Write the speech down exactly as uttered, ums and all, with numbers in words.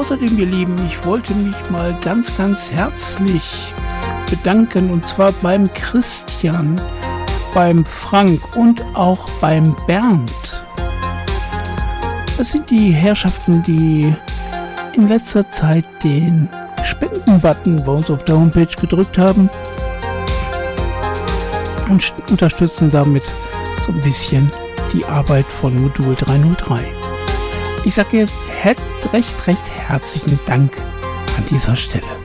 Außerdem, ihr Lieben, ich wollte mich mal ganz, ganz herzlich bedanken, und zwar beim Christian, beim Frank und auch beim Bernd. Das sind die Herrschaften, die in letzter Zeit den Spenden-Button bei uns auf der Homepage gedrückt haben und unterstützen damit so ein bisschen die Arbeit von Modul dreihundertdrei. Ich sage jetzt recht, recht herzlichen Dank an dieser Stelle.